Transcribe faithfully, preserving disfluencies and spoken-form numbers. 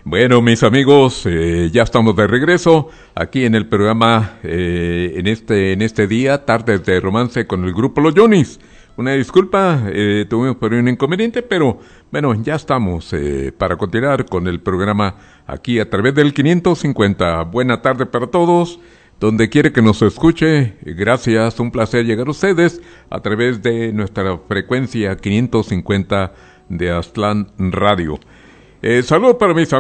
Bueno, mis amigos, eh, ya estamos de regreso aquí en el programa, eh, en este en este día, Tardes de Romance con el grupo Los Johnnies. Una disculpa, eh, tuvimos por un inconveniente, pero bueno, ya estamos eh, para continuar con el programa aquí a través del quinientos cincuenta. Buena tarde para todos, donde quiere que nos escuche. Gracias, un placer llegar a ustedes a través de nuestra frecuencia quinientos cincuenta de Aztlán Radio. Eh, saludos para mis amigos.